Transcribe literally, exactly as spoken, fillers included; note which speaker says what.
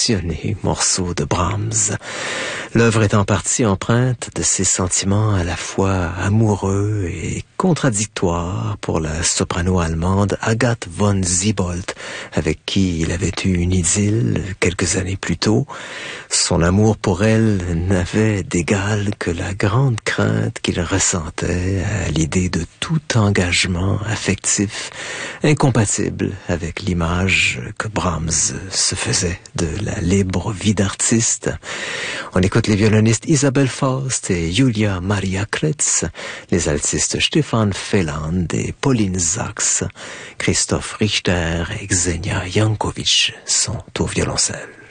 Speaker 1: passionné morceau de Brahms. L'œuvre est en partie empreinte de ses sentiments à la fois amoureux et contradictoires pour la soprano allemande Agathe von Siebold, avec qui il avait eu une idylle quelques années plus tôt. Son amour pour elle n'avait d'égal que la grande crainte qu'il ressentait à l'idée de tout engagement affectif incompatible avec l'image que Brahms se faisait de la libre vie d'artiste. On écoute les violonistes Isabelle Faust et Julia Maria Kretz, les altistes Stefan Feland et Pauline Sachs, Christoph Richter et Xenia Jankovic sont au violoncelle.